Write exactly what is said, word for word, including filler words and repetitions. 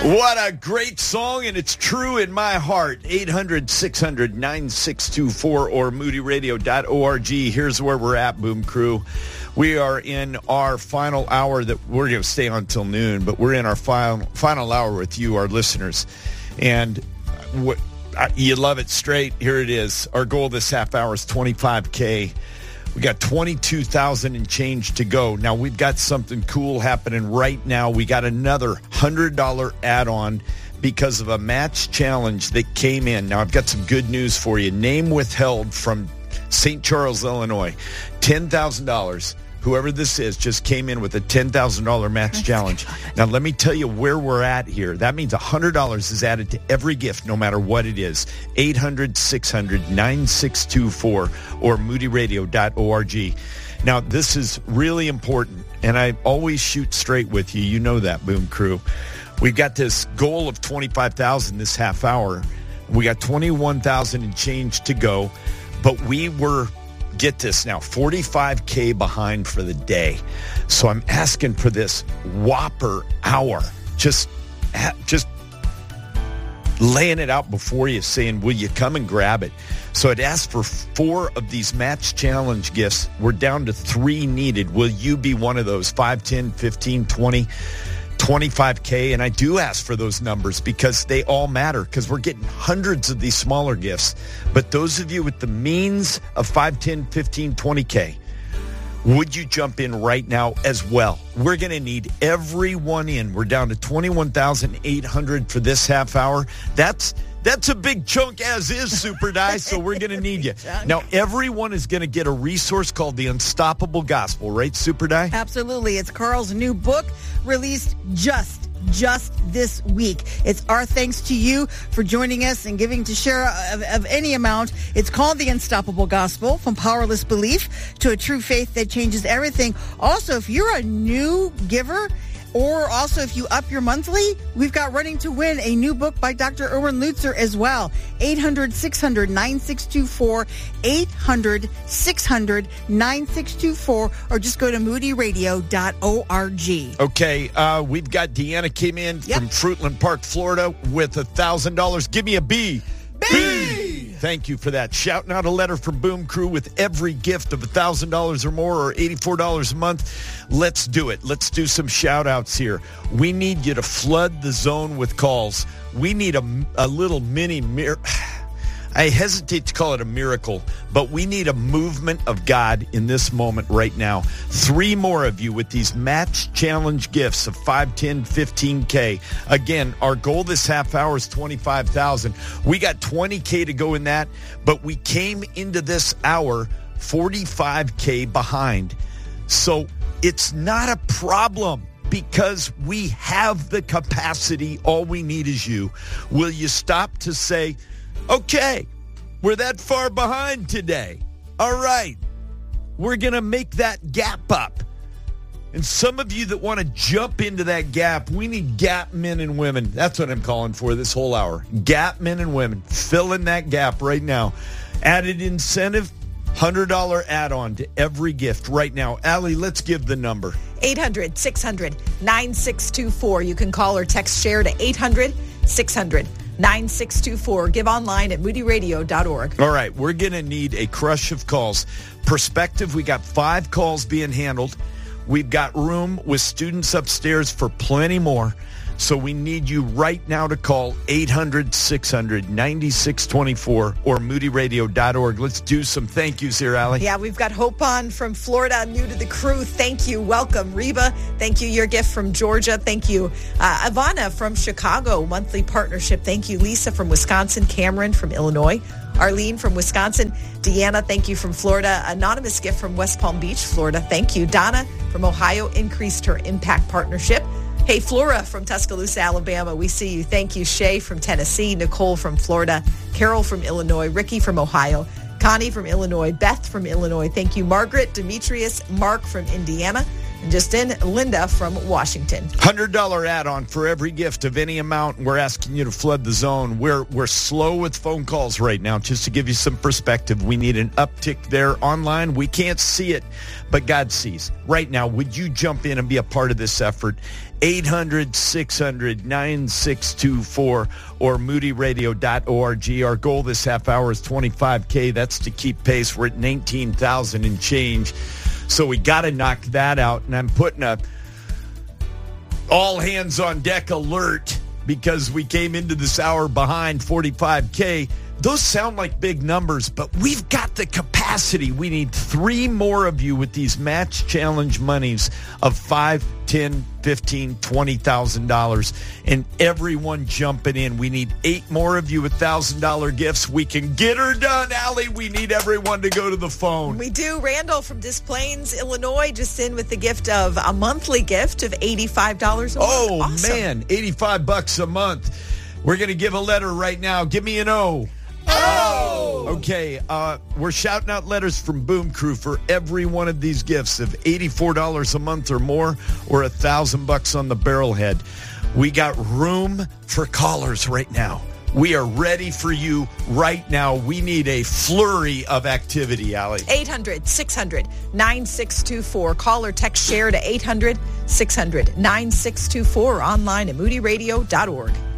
What a great song, and it's true in my heart. eight hundred, six hundred, nine six two four or moody radio dot org. Here's where we're at, Boom Crew. We are in our final hour that we're going to stay on till noon, but we're in our final, final hour with you, our listeners. And what, you love it straight. Here it is. Our goal this half hour is twenty-five K. We got twenty-two thousand and change to go. Now, we've got something cool happening right now. We got another one hundred dollars add-on because of a match challenge that came in. Now, I've got some good news for you. Name withheld from Saint Charles, Illinois. ten thousand dollars. Whoever this is just came in with a ten thousand dollars match That's challenge. Good. Now, let me tell you where we're at here. That means one hundred dollars is added to every gift, no matter what it is. eight hundred, six hundred, nine six two four or moody radio dot org. Now, this is really important, and I always shoot straight with you. You know that, Boom Crew. We've got this goal of twenty-five thousand this half hour. We got twenty-one thousand and change to go, but we were... Get this now, forty-five K behind for the day. So I'm asking for this whopper hour. Just, just laying it out before you, saying, will you come and grab it? So it asked for four of these match challenge gifts. We're down to three needed. Will you be one of those? five, ten, fifteen, twenty, twenty-five K? And I do ask for those numbers because they all matter, because we're getting hundreds of these smaller gifts. But those of you with the means of five, ten, fifteen, twenty K, would you jump in right now as well? We're going to need everyone in. We're down to twenty-one thousand eight hundred for this half hour. That's That's a big chunk as is, Super Die, so we're going to need you. Now, everyone is going to get a resource called The Unstoppable Gospel, right, Super Die? Absolutely. It's Carl's new book, released just, just this week. It's our thanks to you for joining us and giving to share of, of any amount. It's called The Unstoppable Gospel, From Powerless Belief to a True Faith That Changes Everything. Also, if you're a new giver, or also, if you up your monthly, we've got Running to Win, a new book by Doctor Erwin Lutzer as well. eight hundred, six hundred, nine six two four, eight hundred, six hundred, nine six two four, or just go to moody radio dot org. Okay, uh, we've got Deanna came in yep. from Fruitland Park, Florida, with one thousand dollars. Give me a B. B! B! Thank you for that. Shouting out a letter from Boom Crew with every gift of one thousand dollars or more, or eighty-four dollars a month. Let's do it. Let's do some shout-outs here. We need you to flood the zone with calls. We need a, a little mini mir- I hesitate to call it a miracle, but we need a movement of God in this moment right now. Three more of you with these match challenge gifts of five, ten, fifteen K. Again, our goal this half hour is twenty-five thousand. We got twenty K to go in that, but we came into this hour forty-five K behind. So it's not a problem, because we have the capacity. All we need is you. Will you stop to say, okay, we're that far behind today. All right, we're going to make that gap up. And some of you that want to jump into that gap, we need gap men and women. That's what I'm calling for this whole hour. Gap men and women. Fill in that gap right now. Added incentive, one hundred dollars add-on to every gift right now. Allie, let's give the number. eight hundred, six hundred, nine six two four. You can call or text share to eight hundred, six hundred, nine six two four. Give online at moody radio dot org. All right, we're going to need a crush of calls. Perspective, we got five calls being handled. We've got room with students upstairs for plenty more. So we need you right now to call eight hundred, six hundred, nine six two four or moody radio dot org. Let's do some thank yous here, Allie. Yeah, we've got Hope on from Florida, new to the crew. Thank you. Welcome. Reba, thank you. Your gift from Georgia. Thank you. Uh, Ivana from Chicago, monthly partnership. Thank you. Lisa from Wisconsin. Cameron from Illinois. Arlene from Wisconsin. Deanna, thank you from Florida. Anonymous gift from West Palm Beach, Florida. Thank you. Donna from Ohio increased her impact partnership. Hey, Flora from Tuscaloosa, Alabama, we see you. Thank you. Shay from Tennessee, Nicole from Florida, Carol from Illinois, Ricky from Ohio, Connie from Illinois, Beth from Illinois. Thank you. Margaret, Demetrius, Mark from Indiana, and just in, Linda from Washington. one hundred dollars add-on for every gift of any amount. We're asking you to flood the zone. We're we're slow with phone calls right now. Just to give you some perspective, we need an uptick there online. We can't see it, but God sees. Right now, would you jump in and be a part of this effort? eight hundred, six hundred, nine six two four or moody radio dot org. Our goal this half hour is twenty-five K. That's to keep pace. We're at nineteen thousand and change. So we got to knock that out. And I'm putting a all hands on deck alert because we came into this hour behind forty-five K. Those sound like big numbers, but we've got the capacity. We need three more of you with these match challenge monies of five, ten, fifteen, twenty thousand dollars, and everyone jumping in. We need eight more of you with thousand dollar gifts. We can get her done, Allie. We need everyone to go to the phone. We do. Randall from Des Plaines, Illinois, just in with the gift of a monthly gift of eighty-five dollars a month. Oh awesome. Man, eighty-five bucks a month. We're gonna give a letter right now. Give me an O. Oh! Okay, uh, we're shouting out letters from Boom Crew for every one of these gifts of eighty-four dollars a month or more, or a thousand bucks on the barrelhead. We got room for callers right now. We are ready for you right now. We need a flurry of activity, Allie. eight hundred, six hundred, nine six two four. Call or text share to eight hundred, six hundred, nine six two four, or online at moody radio dot org.